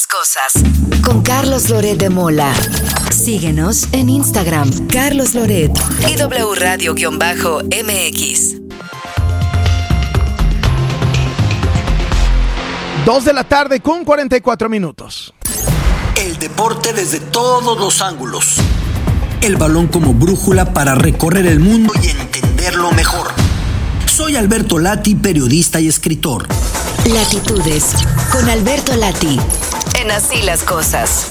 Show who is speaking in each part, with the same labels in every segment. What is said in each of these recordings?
Speaker 1: las cosas. Con Carlos Loret de Mola. Síguenos en Instagram, Carlos Loret y W Radio-MX.
Speaker 2: 2 de la tarde con 44 minutos.
Speaker 3: El deporte desde todos los ángulos. El balón como brújula para recorrer el mundo y entenderlo mejor. Soy Alberto Lati, periodista y escritor.
Speaker 1: Latitudes con Alberto Lati. En Así las Cosas.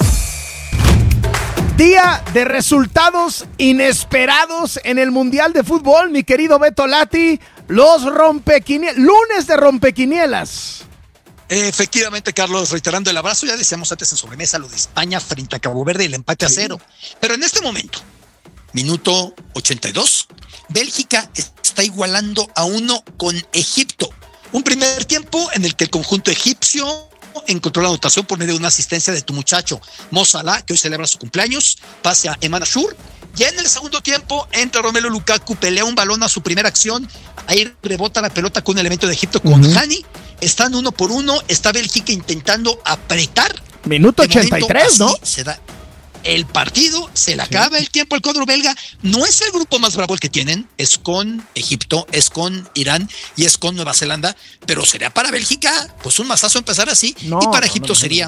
Speaker 2: Día de resultados inesperados en el Mundial de Fútbol, mi querido Beto Lati. Los rompequinielas, lunes de rompequinielas.
Speaker 4: Efectivamente, Carlos, reiterando el abrazo, ya decíamos antes en sobremesa lo de España frente a Cabo Verde y el empate a 0. Pero en este momento, minuto 82, Bélgica está igualando a 1 con Egipto. Un primer tiempo en el que el conjunto egipcio encontró la anotación por medio de una asistencia de tu muchacho Mo Salah, que hoy celebra su cumpleaños, pase a Eman Ashur. Ya en el segundo tiempo entra Romelu Lukaku, pelea un balón a su primera acción, ahí rebota la pelota con un elemento de Egipto con Hani, están 1 por 1, está Bélgica intentando apretar.
Speaker 2: Minuto 83, ¿no?
Speaker 4: Se da el partido, se le acaba el tiempo al cuadro belga. No es el grupo más bravo el que tienen, es con Egipto, es con Irán y es con Nueva Zelanda, pero sería para Bélgica pues un mazazo empezar así, y para Egipto sería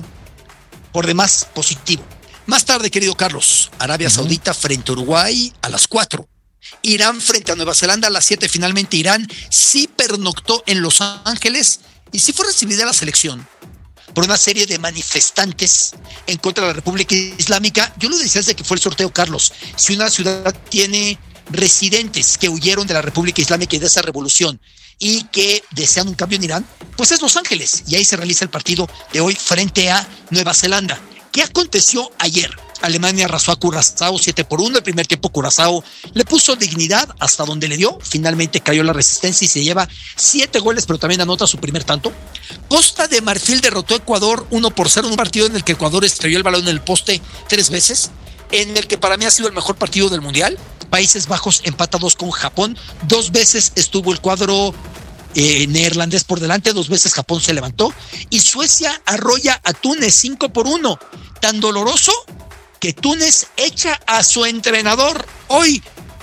Speaker 4: por demás positivo. Más tarde, querido Carlos, Arabia Saudita frente a Uruguay a las 4. Irán frente a Nueva Zelanda a las 7. Finalmente Irán sí pernoctó en Los Ángeles y sí fue recibida la selección por una serie de manifestantes en contra de la República Islámica. Yo lo decía desde que fue el sorteo, Carlos. Si una ciudad tiene residentes que huyeron de la República Islámica y de esa revolución y que desean un cambio en Irán, pues es Los Ángeles. Y ahí se realiza el partido de hoy frente a Nueva Zelanda. ¿Qué aconteció ayer? Alemania arrasó a Curazao 7 por 1. El primer tiempo Curazao le puso dignidad hasta donde le dio. Finalmente cayó la resistencia y se lleva 7 goles, pero también anota su primer tanto. Costa de Marfil derrotó a Ecuador 1 por 0 en un partido en el que Ecuador estrelló el balón en el poste 3 veces, en el que para mí ha sido el mejor partido del Mundial. Países Bajos empata 2 con Japón. 2 veces estuvo el cuadro neerlandés por delante, 2 veces Japón se levantó, y Suecia arrolla a Túnez 5 por 1. Tan doloroso que Túnez echa a su entrenador hoy.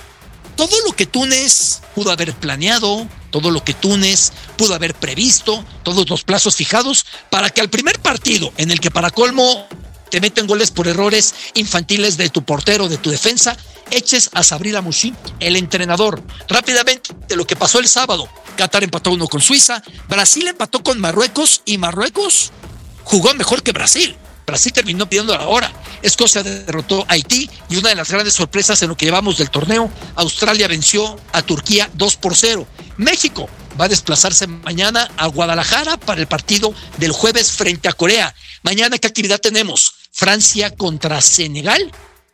Speaker 4: Todo lo que Túnez pudo haber planeado, todo lo que Túnez pudo haber previsto, todos los plazos fijados para que al primer partido, en el que para colmo te meten goles por errores infantiles de tu portero, de tu defensa, eches a Sabri Lamouchi, el entrenador. Rápidamente, de lo que pasó el sábado, Qatar empató 1 con Suiza, Brasil empató con Marruecos y Marruecos jugó mejor que Brasil. Brasil terminó pidiendo la hora. Escocia derrotó a Haití y una de las grandes sorpresas en lo que llevamos del torneo, Australia venció a Turquía 2 por 0. México va a desplazarse mañana a Guadalajara para el partido del jueves frente a Corea. Mañana, ¿qué actividad tenemos? Francia contra Senegal,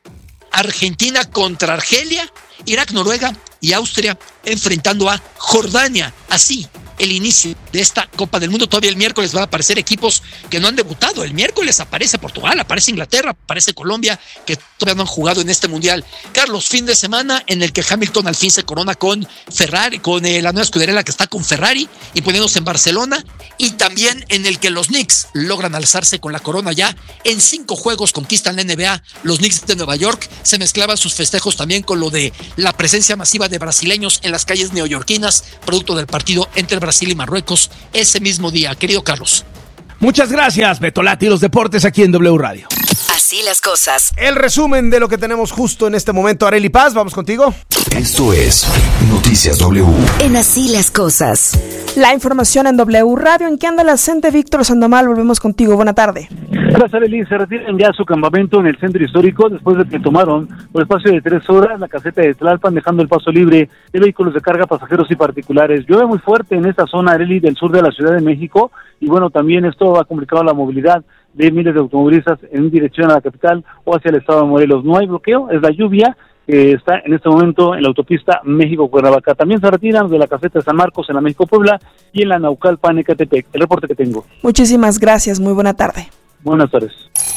Speaker 4: Argentina contra Argelia, Irak, Noruega y Austria enfrentando a Jordania. Así el inicio de esta Copa del Mundo. Todavía el miércoles van a aparecer equipos que no han debutado. El miércoles aparece Portugal, aparece Inglaterra, aparece Colombia, que todavía no han jugado en este Mundial. Carlos, fin de semana en el que Hamilton al fin se corona con Ferrari, con la nueva escudería que está con Ferrari, imponiéndose en Barcelona, y también en el que los Knicks logran alzarse con la corona ya. En 5 juegos conquistan la NBA los Knicks de Nueva York. Se mezclaban sus festejos también con lo de la presencia masiva de brasileños en las calles neoyorquinas, producto del partido entre Brasil y Marruecos ese mismo día. Querido Carlos.
Speaker 2: Muchas gracias, Beto Lati, los deportes aquí en W Radio.
Speaker 1: Así las cosas.
Speaker 2: El resumen de lo que tenemos justo en este momento. Arely Paz, vamos contigo.
Speaker 5: Esto es Noticias W.
Speaker 1: En Así las Cosas.
Speaker 6: La información en W Radio. ¿En qué anda la CENTE? Víctor Sandoval, volvemos contigo. Buena tarde.
Speaker 7: Gracias, Arely. Se retiran ya a su campamento en el centro histórico después de que tomaron por espacio de 3 horas la caseta de Tlalpan, dejando el paso libre de vehículos de carga, pasajeros y particulares. Llueve muy fuerte en esta zona, Arely, del sur de la Ciudad de México, y bueno, también esto ha complicado la movilidad de miles de automovilistas en dirección a la capital o hacia el estado de Morelos. No hay bloqueo, es la lluvia que está en este momento en la autopista México-Cuernavaca. También se retiran de la caseta de San Marcos en la México-Puebla y en la Naucalpan-Ecatepec. El reporte que tengo.
Speaker 6: Muchísimas gracias, muy buena tarde.
Speaker 7: Buenas tardes.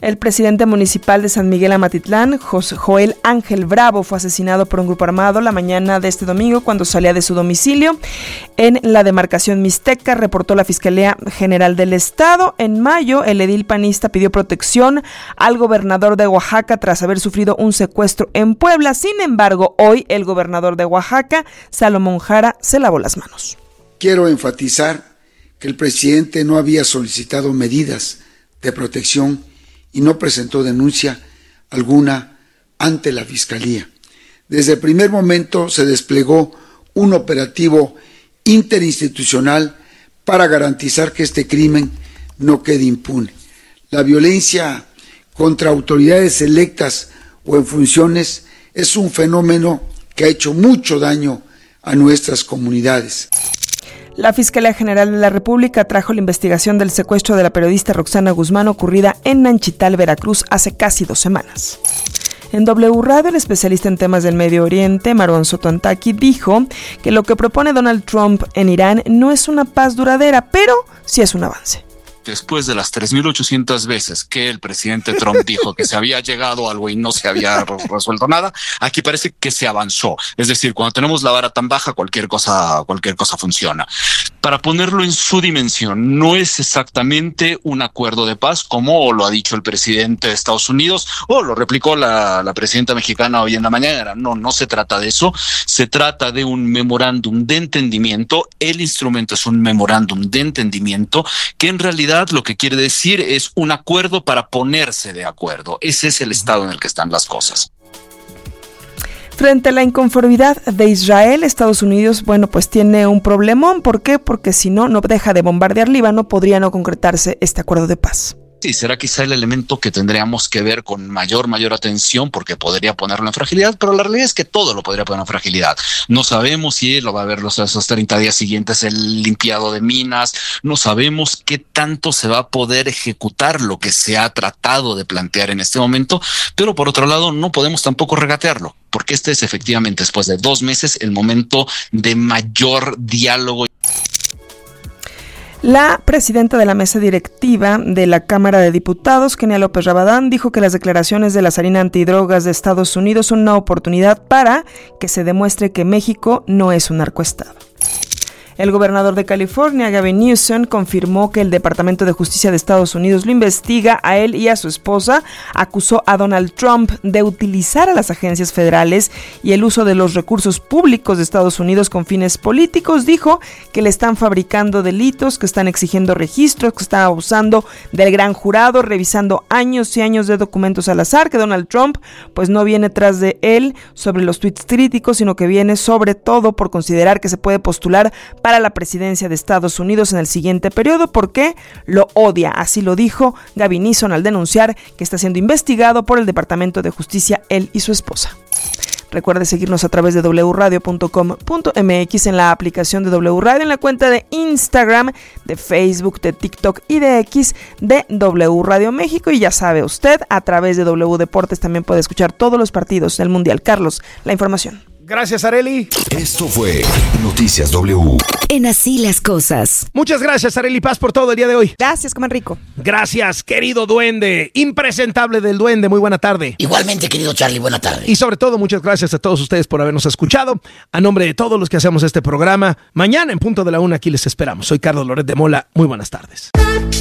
Speaker 6: El presidente municipal de San Miguel Amatitlán, Joel Ángel Bravo, fue asesinado por un grupo armado la mañana de este domingo cuando salía de su domicilio en la demarcación Mixteca, reportó la Fiscalía General del Estado. En mayo, el edil panista pidió protección al gobernador de Oaxaca tras haber sufrido un secuestro en Puebla. Sin embargo, hoy el gobernador de Oaxaca, Salomón Jara, se lavó las manos.
Speaker 8: Quiero enfatizar que el presidente no había solicitado medidas de protección y no presentó denuncia alguna ante la Fiscalía. Desde el primer momento se desplegó un operativo interinstitucional para garantizar que este crimen no quede impune. La violencia contra autoridades electas o en funciones es un fenómeno que ha hecho mucho daño a nuestras comunidades.
Speaker 6: La Fiscalía General de la República trajo la investigación del secuestro de la periodista Roxana Guzmán ocurrida en Nanchital, Veracruz, hace casi 2 semanas. En W Radio, el especialista en temas del Medio Oriente, Marwan Sotontaki, dijo que lo que propone Donald Trump en Irán no es una paz duradera, pero sí es un avance.
Speaker 9: Después de las 3.800 veces que el presidente Trump dijo que se había llegado a algo y no se había resuelto nada, aquí parece que se avanzó. Es decir, cuando tenemos la vara tan baja, cualquier cosa funciona. Para ponerlo en su dimensión, no es exactamente un acuerdo de paz como lo ha dicho el presidente de Estados Unidos o lo replicó la presidenta mexicana hoy en la mañana. No se trata de eso. Se trata de un memorándum de entendimiento. El instrumento es un memorándum de entendimiento que en realidad lo que quiere decir es un acuerdo para ponerse de acuerdo. Ese es el estado en el que están las cosas.
Speaker 6: Frente a la inconformidad de Israel, Estados Unidos, pues tiene un problemón. ¿Por qué? Porque si no deja de bombardear Líbano, podría no concretarse este acuerdo de paz.
Speaker 9: Sí, será quizá el elemento que tendríamos que ver con mayor atención porque podría ponerlo en fragilidad, pero la realidad es que todo lo podría poner en fragilidad. No sabemos si lo va a ver esos 30 días siguientes el limpiado de minas, no sabemos qué tanto se va a poder ejecutar lo que se ha tratado de plantear en este momento, pero por otro lado no podemos tampoco regatearlo, porque este es efectivamente después de 2 meses el momento de mayor diálogo.
Speaker 6: La presidenta de la mesa directiva de la Cámara de Diputados, Kenia López Rabadán, dijo que las declaraciones de la Sarina Antidrogas de Estados Unidos son una oportunidad para que se demuestre que México no es un narcoestado. El gobernador de California, Gavin Newsom, confirmó que el Departamento de Justicia de Estados Unidos lo investiga a él y a su esposa. Acusó a Donald Trump de utilizar a las agencias federales y el uso de los recursos públicos de Estados Unidos con fines políticos. Dijo que le están fabricando delitos, que están exigiendo registros, que están abusando del gran jurado, revisando años y años de documentos al azar, que Donald Trump no viene tras de él sobre los tweets críticos, sino que viene sobre todo por considerar que se puede postular para la presidencia de Estados Unidos en el siguiente periodo porque lo odia. Así lo dijo Gavin Newsom al denunciar que está siendo investigado por el Departamento de Justicia él y su esposa. Recuerde seguirnos a través de wradio.com.mx, en la aplicación de W Radio, en la cuenta de Instagram, de Facebook, de TikTok y de X de W Radio México. Y ya sabe usted, a través de W Deportes también puede escuchar todos los partidos del Mundial. Carlos, la información.
Speaker 2: Gracias, Arely.
Speaker 5: Esto fue Noticias W.
Speaker 1: En Así las Cosas.
Speaker 2: Muchas gracias, Arely Paz, por todo el día de hoy.
Speaker 6: Gracias, coman rico.
Speaker 2: Gracias, querido duende, impresentable del duende, muy buena tarde.
Speaker 10: Igualmente, querido Charlie, buena tarde.
Speaker 2: Y sobre todo, muchas gracias a todos ustedes por habernos escuchado. A nombre de todos los que hacemos este programa, mañana en punto de la 1 aquí les esperamos. Soy Carlos Loret de Mola, muy buenas tardes.